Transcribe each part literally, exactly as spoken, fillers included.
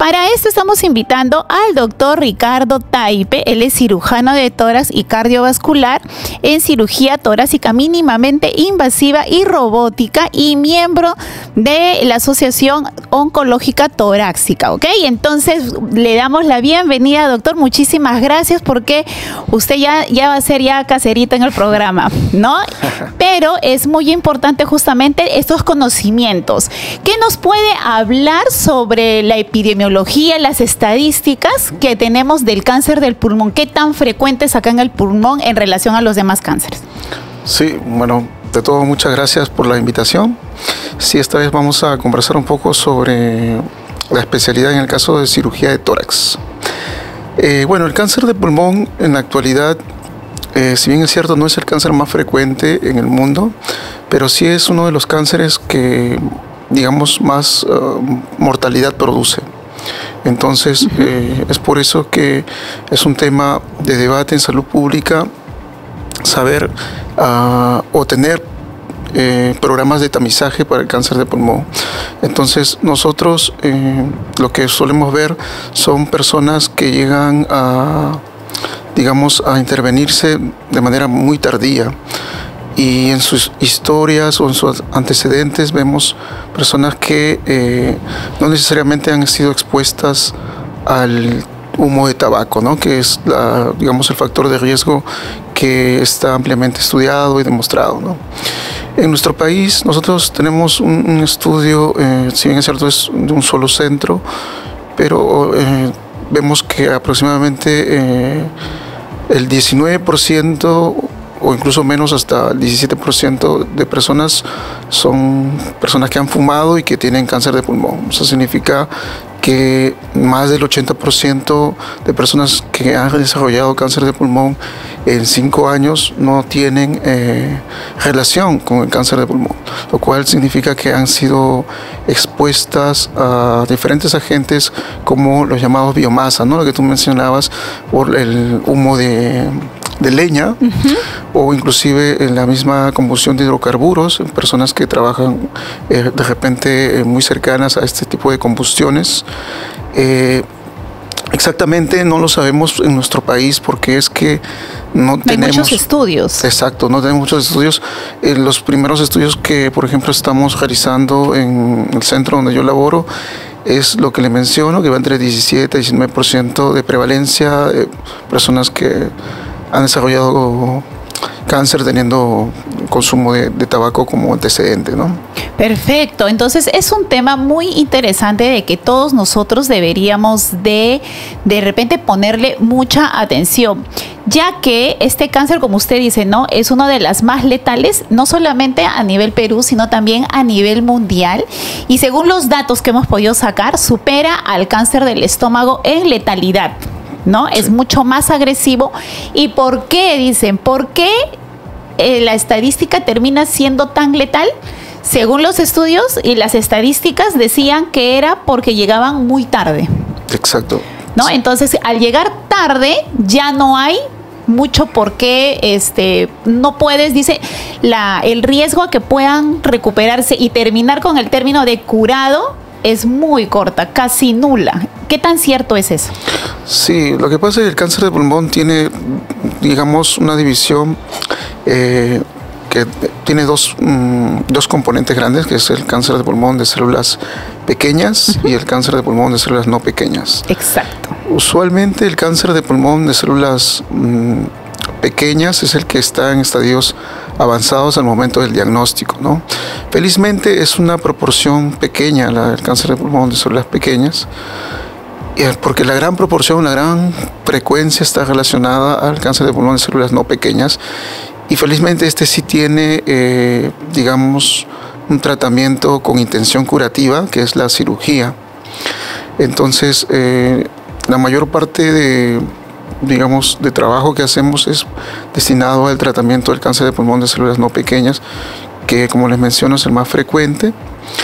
para esto estamos invitando al doctor Ricardo Taipe. Él es cirujano de tórax y cardiovascular en cirugía torácica mínimamente invasiva y robótica y miembro de la Asociación Oncológica Torácica, ¿ok? Entonces le damos la bienvenida, doctor. Muchísimas gracias porque usted ya, ya va a ser ya caserito en el programa, ¿no? Pero es muy importante justamente estos conocimientos. ¿Qué nos puede hablar sobre la epidemiología, las estadísticas que tenemos del cáncer del pulmón? ¿Qué tan frecuente es acá en el pulmón en relación a los demás cánceres? Sí, bueno, de todo muchas gracias por la invitación. Sí, esta vez vamos a conversar un poco sobre la especialidad en el caso de cirugía de tórax. Eh, bueno, el cáncer de pulmón en la actualidad, eh, si bien es cierto, no es el cáncer más frecuente en el mundo, pero sí es uno de los cánceres que, digamos, más uh, mortalidad produce. Entonces, eh, es por eso que es un tema de debate en salud pública, saber uh, o tener eh, programas de tamizaje para el cáncer de pulmón. Entonces, nosotros eh, lo que solemos ver son personas que llegan a, digamos, a intervenirse de manera muy tardía. Y en sus historias o en sus antecedentes vemos personas que eh, no necesariamente han sido expuestas al humo de tabaco, ¿no? Que es, la, digamos, el factor de riesgo que está ampliamente estudiado y demostrado, ¿no? En nuestro país nosotros tenemos un, un estudio, eh, si bien es cierto es de un solo centro, pero eh, vemos que aproximadamente eh, el diecinueve por ciento o incluso menos, hasta el diecisiete por ciento de personas son personas que han fumado y que tienen cáncer de pulmón. Eso significa que más del ochenta por ciento de personas que han desarrollado cáncer de pulmón en cinco años no tienen eh, relación con el cáncer de pulmón, lo cual significa que han sido expuestas a diferentes agentes como los llamados biomasa, ¿no? Lo que tú mencionabas, por el humo de de leña, uh-huh. o inclusive en la misma combustión de hidrocarburos, en personas que trabajan eh, de repente eh, muy cercanas a este tipo de combustiones. Eh, exactamente no lo sabemos en nuestro país porque es que no, no tenemos... Hay muchos estudios. Exacto, no tenemos muchos estudios. Eh, los primeros estudios que, por ejemplo, estamos realizando en el centro donde yo laboro, es lo que le menciono, que va entre diecisiete y diecinueve por ciento de prevalencia de personas que han desarrollado cáncer teniendo consumo de, de tabaco como antecedente, ¿no? Perfecto. Entonces es un tema muy interesante de que todos nosotros deberíamos de de repente ponerle mucha atención, ya que este cáncer, como usted dice, ¿no?, es una de las más letales, no solamente a nivel Perú, sino también a nivel mundial. Y según los datos que hemos podido sacar, supera al cáncer del estómago en letalidad, ¿no? Sí. Es mucho más agresivo. ¿Y por qué? Dicen, ¿por qué eh, la estadística termina siendo tan letal? Según los estudios y las estadísticas decían que era porque llegaban muy tarde. Exacto. ¿No? Sí. Entonces, al llegar tarde, ya no hay mucho por qué, este, no puedes, dice, la, el riesgo a que puedan recuperarse y terminar con el término de curado es muy corta, casi nula. ¿Qué tan cierto es eso? Sí, lo que pasa es que el cáncer de pulmón tiene, digamos, una división eh, que tiene dos, mm, dos componentes grandes, que es el cáncer de pulmón de células pequeñas uh-huh. y el cáncer de pulmón de células no pequeñas. Exacto. Usualmente el cáncer de pulmón de células mm, pequeñas es el que está en estadios avanzados al momento del diagnóstico, ¿no? Felizmente es una proporción pequeña la del cáncer de pulmón de células pequeñas, porque la gran proporción, la gran frecuencia está relacionada al cáncer de pulmón de células no pequeñas, y felizmente este sí tiene, eh, digamos, un tratamiento con intención curativa, que es la cirugía. Entonces, eh, la mayor parte de, digamos, de trabajo que hacemos es destinado al tratamiento del cáncer de pulmón de células no pequeñas, que, como les menciono, es el más frecuente.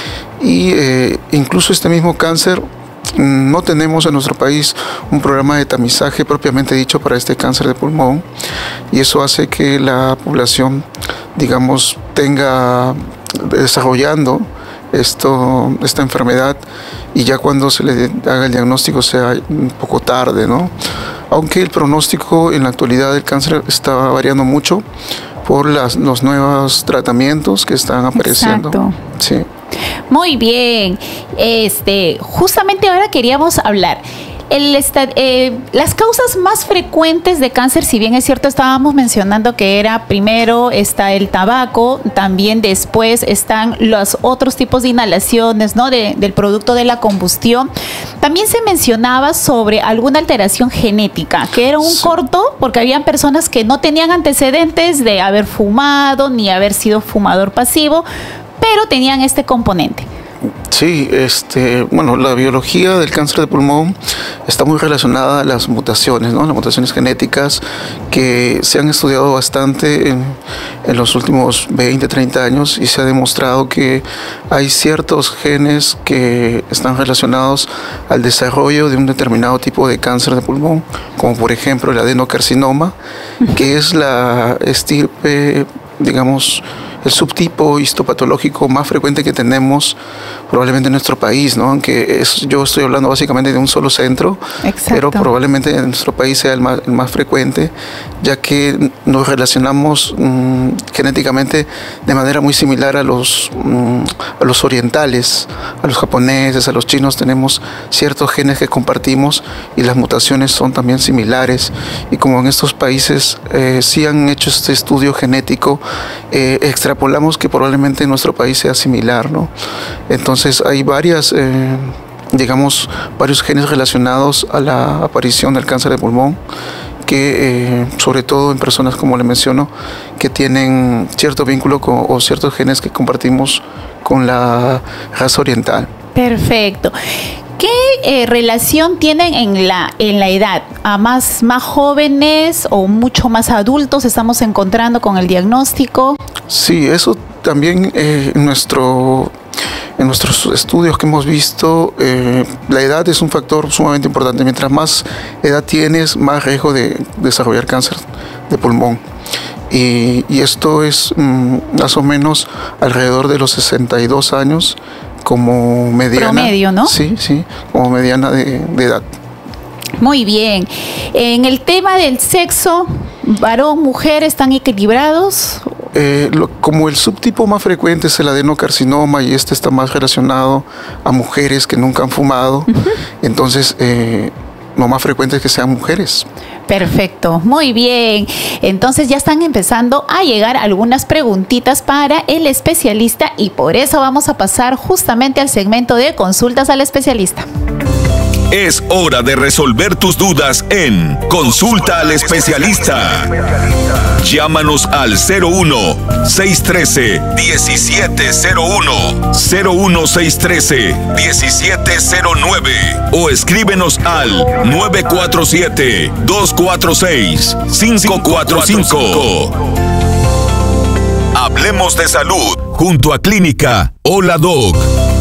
Y eh, incluso este mismo cáncer, no tenemos en nuestro país un programa de tamizaje propiamente dicho para este cáncer de pulmón, y eso hace que la población, digamos, tenga desarrollando esto, esta enfermedad y ya cuando se le haga el diagnóstico sea un poco tarde, ¿no? Aunque el pronóstico en la actualidad del cáncer está variando mucho por las, los nuevos tratamientos que están apareciendo. Exacto. Sí. Muy bien. Este, justamente ahora queríamos hablar. El, eh, las causas más frecuentes de cáncer, si bien es cierto, estábamos mencionando que era primero está el tabaco, también después están los otros tipos de inhalaciones, ¿no? De, del producto de la combustión. También se mencionaba sobre alguna alteración genética, que era un sí. corto, porque habían personas que no tenían antecedentes de haber fumado ni haber sido fumador pasivo, pero tenían este componente. Sí, este, bueno, la biología del cáncer de pulmón está muy relacionada a las mutaciones, ¿no? Las mutaciones genéticas que se han estudiado bastante en, en los últimos veinte, treinta años, y se ha demostrado que hay ciertos genes que están relacionados al desarrollo de un determinado tipo de cáncer de pulmón, como por ejemplo el adenocarcinoma, que es la estirpe, digamos, el subtipo histopatológico más frecuente que tenemos probablemente en nuestro país, ¿no? Aunque es, yo estoy hablando básicamente de un solo centro, Exacto. pero probablemente en nuestro país sea el más, el más frecuente, ya que nos relacionamos mmm, genéticamente de manera muy similar a los, mmm, a los orientales, a los japoneses, a los chinos. Tenemos ciertos genes que compartimos y las mutaciones son también similares, y como en estos países eh, sí han hecho este estudio genético, eh, extrapolamos que probablemente en nuestro país sea similar, ¿no? Entonces hay varias, eh, digamos, varios genes relacionados a la aparición del cáncer de pulmón, que eh, sobre todo en personas, como le menciono, que tienen cierto vínculo con, o ciertos genes que compartimos con la raza oriental. Perfecto. ¿Qué eh, relación tienen en la, en la edad? ¿A más, más jóvenes o mucho más adultos estamos encontrando con el diagnóstico? Sí, eso también eh, en, nuestro, en nuestros estudios que hemos visto, eh, la edad es un factor sumamente importante. Mientras más edad tienes, más riesgo de desarrollar cáncer de pulmón. Y, y esto es mmm, más o menos alrededor de los sesenta y dos años como mediana. Promedio, ¿no? Sí, sí, como mediana de, de edad. Muy bien. En el tema del sexo, varón, mujer, ¿están equilibrados? Eh, lo, como el subtipo más frecuente es el adenocarcinoma, y este está más relacionado a mujeres que nunca han fumado, uh-huh. entonces eh, lo más frecuente es que sean mujeres. Perfecto, muy bien. Entonces ya están empezando a llegar algunas preguntitas para el especialista, y por eso vamos a pasar justamente al segmento de consultas al especialista. Es hora de resolver tus dudas en Consulta al Especialista. Llámanos al cero uno, seis uno tres, uno siete cero uno, cero uno seis uno tres, uno siete cero nueve o escríbenos al nueve cuatro siete, dos cuatro seis, cinco cuatro cinco. Hablemos de salud junto a Clínica Hola Doc.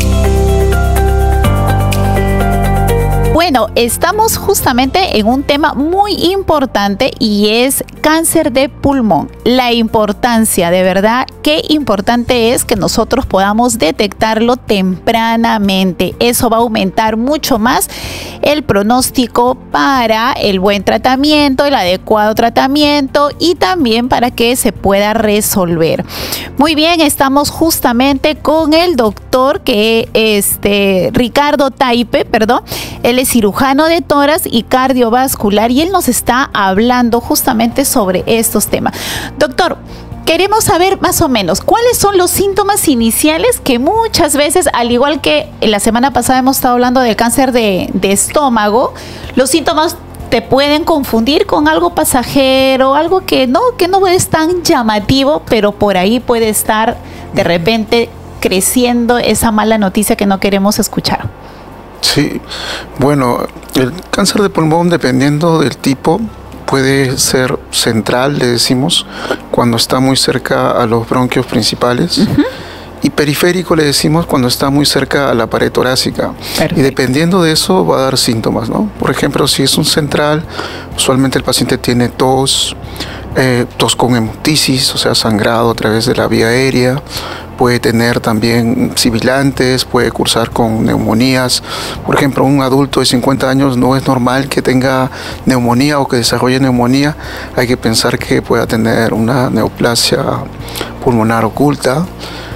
Bueno, estamos justamente en un tema muy importante, y es cáncer de pulmón. La importancia, de verdad, qué importante es que nosotros podamos detectarlo tempranamente. Eso va a aumentar mucho más el pronóstico para el buen tratamiento, el adecuado tratamiento, y también para que se pueda resolver. Muy bien, estamos justamente con el doctor que este Ricardo Taipe, perdón, él es cirujano de tórax y cardiovascular, y él nos está hablando justamente sobre estos temas. Doctor, queremos saber más o menos cuáles son los síntomas iniciales que muchas veces, al igual que la semana pasada hemos estado hablando del cáncer de, de estómago, los síntomas te pueden confundir con algo pasajero, algo que no, que no es tan llamativo, pero por ahí puede estar de repente creciendo esa mala noticia que no queremos escuchar. Sí, bueno, el cáncer de pulmón, dependiendo del tipo, puede ser central, le decimos, cuando está muy cerca a los bronquios principales. Uh-huh. Y periférico le decimos cuando está muy cerca a la pared torácica. Perfecto. Y dependiendo de eso va a dar síntomas, ¿no? Por ejemplo, si es un central, usualmente el paciente tiene tos, eh, tos con hemoptisis, o sea, sangrado a través de la vía aérea, puede tener también sibilantes, puede cursar con neumonías. Por ejemplo, un adulto de cincuenta años no es normal que tenga neumonía o que desarrolle neumonía. Hay que pensar que pueda tener una neoplasia pulmonar oculta.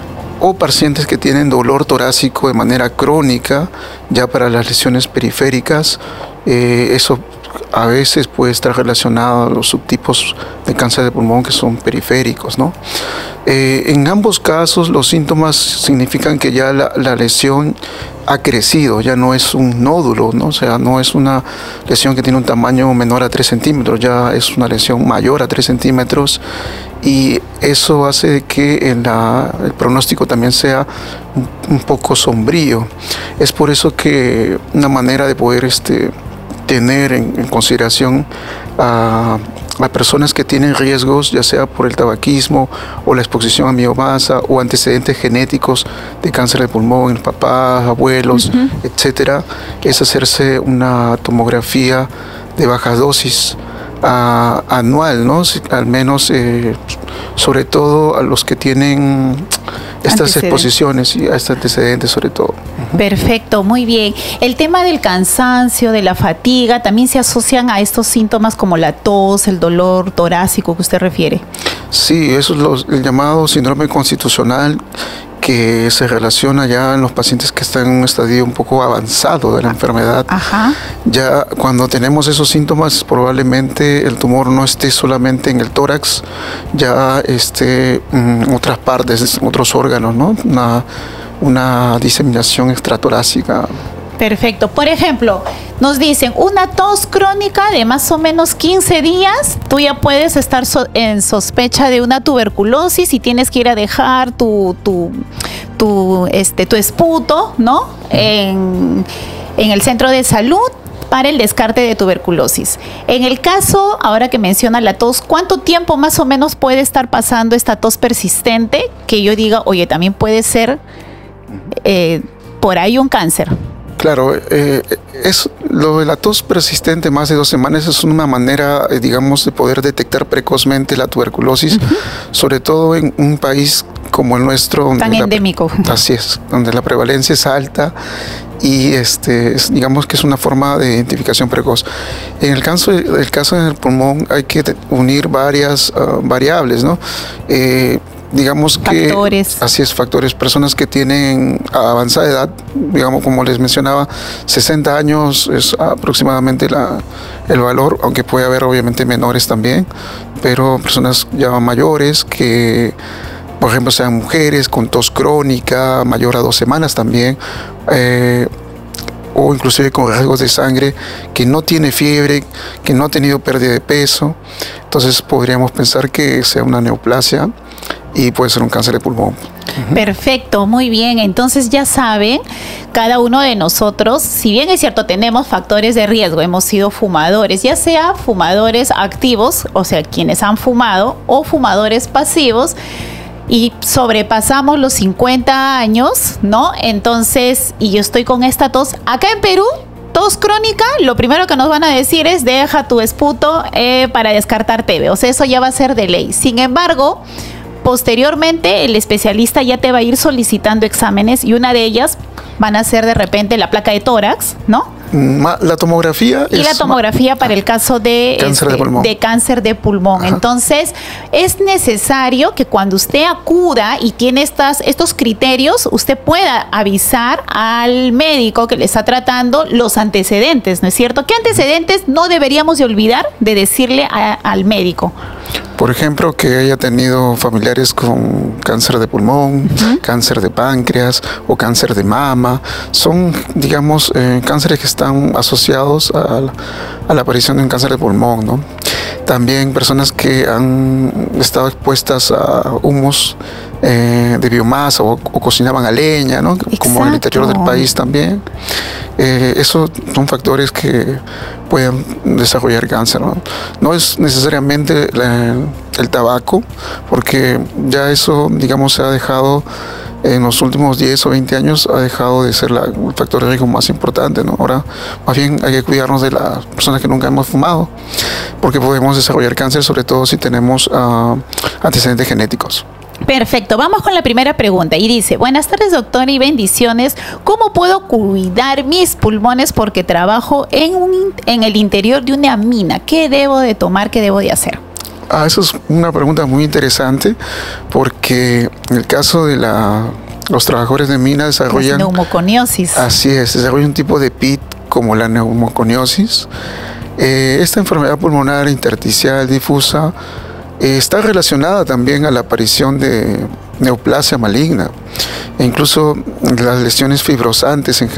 O pacientes que tienen dolor torácico de manera crónica, ya para las lesiones periféricas, eh, eso a veces puede estar relacionado a los subtipos de cáncer de pulmón que son periféricos, ¿no? Eh, en ambos casos los síntomas significan que ya la, la lesión ha crecido, ya no es un nódulo, ¿no? O sea, no es una lesión que tiene un tamaño menor a tres centímetros, ya es una lesión mayor a tres centímetros, y eso hace que en la, el pronóstico también sea un, un poco sombrío. Es por eso que una manera de poder este, tener en, en consideración a, a personas que tienen riesgos, ya sea por el tabaquismo o la exposición a biomasa o antecedentes genéticos de cáncer de pulmón en papás, abuelos, uh-huh. etcétera, es hacerse una tomografía de baja dosis a, anual, ¿no? Al menos, eh, sobre todo a los que tienen estas exposiciones y a estos antecedentes sobre todo. Uh-huh. Perfecto, muy bien. El tema del cansancio, de la fatiga, también se asocian a estos síntomas como la tos, el dolor torácico que usted refiere. Sí, eso es lo, el llamado síndrome constitucional, que se relaciona ya en los pacientes que están en un estadio un poco avanzado de la enfermedad. Ajá. Ya cuando tenemos esos síntomas, probablemente el tumor no esté solamente en el tórax, ya esté en otras partes, en otros órganos, ¿no? Una, una diseminación extratorácica. Perfecto. Por ejemplo, nos dicen una tos crónica de más o menos quince días, tú ya puedes estar so en sospecha de una tuberculosis y tienes que ir a dejar tu, tu, tu, este, tu esputo, ¿no? En, en el centro de salud para el descarte de tuberculosis. En el caso, ahora que menciona la tos, ¿cuánto tiempo más o menos puede estar pasando esta tos persistente? Que yo diga, oye, también puede ser eh, por ahí un cáncer. Claro, eh, es lo de la tos persistente más de dos semanas es una manera, eh, digamos, de poder detectar precozmente la tuberculosis, uh-huh. sobre todo en un país como el nuestro. Donde Tan la, endémico. Así es, donde la prevalencia es alta y este, es, digamos que es una forma de identificación precoz. En el caso, el caso del pulmón hay que unir varias uh, variables, ¿no? Eh, digamos que factores. Así es, factores, personas que tienen avanzada edad, digamos, como les mencionaba, sesenta años es aproximadamente la, el valor, aunque puede haber obviamente menores también, pero personas ya mayores que, por ejemplo, sean mujeres con tos crónica mayor a dos semanas también, eh, o inclusive con rasgos de sangre, que no tiene fiebre, que no ha tenido pérdida de peso. Entonces podríamos pensar que sea una neoplasia y puede ser un cáncer de pulmón. Uh-huh. Perfecto, muy bien. Entonces ya saben, cada uno de nosotros, si bien es cierto, tenemos factores de riesgo, hemos sido fumadores, ya sea fumadores activos, o sea, quienes han fumado, o fumadores pasivos, y sobrepasamos los cincuenta años, ¿no? Entonces, y yo estoy con esta tos, acá en Perú, tos crónica, lo primero que nos van a decir es deja tu esputo eh, para descartar T B, o sea, eso ya va a ser de ley. Sin embargo, posteriormente el especialista ya te va a ir solicitando exámenes y una de ellas van a ser de repente la placa de tórax, ¿no? La tomografía y es la tomografía para el caso de cáncer este, de pulmón. De cáncer de pulmón. Ajá. Entonces, es necesario que cuando usted acuda y tiene estas, estos criterios, usted pueda avisar al médico que le está tratando los antecedentes, ¿no es cierto? ¿Qué antecedentes no deberíamos de olvidar de decirle a, al médico? Por ejemplo, que haya tenido familiares con cáncer de pulmón, uh-huh. cáncer de páncreas o cáncer de mama. Son, digamos, eh, cánceres que están asociados a la, a la aparición de un cáncer de pulmón, ¿no? También personas que han estado expuestas a humos eh, de biomasa o, o cocinaban a leña, ¿no? Como en el interior del país también. Eh, esos son factores que pueden desarrollar cáncer, ¿no? No es necesariamente la, el tabaco, porque ya eso, digamos, se ha dejado en los últimos diez o veinte años, ha dejado de ser la, el factor de riesgo más importante, ¿no? Ahora, más bien hay que cuidarnos de las personas que nunca hemos fumado. porque podemos desarrollar cáncer, sobre todo si tenemos uh, antecedentes genéticos. Perfecto, vamos con la primera pregunta y dice, buenas tardes doctor y bendiciones, ¿cómo puedo cuidar mis pulmones porque trabajo en, un, en el interior de una mina? ¿Qué debo de tomar, qué debo de hacer? Ah, eso es una pregunta muy interesante porque en el caso de la, los trabajadores de mina desarrollan... neumoconiosis. Así es, desarrollan un tipo de P I T como la neumoconiosis. Eh, esta enfermedad pulmonar intersticial difusa eh, está relacionada también a la aparición de neoplasia maligna e incluso las lesiones fibrosantes en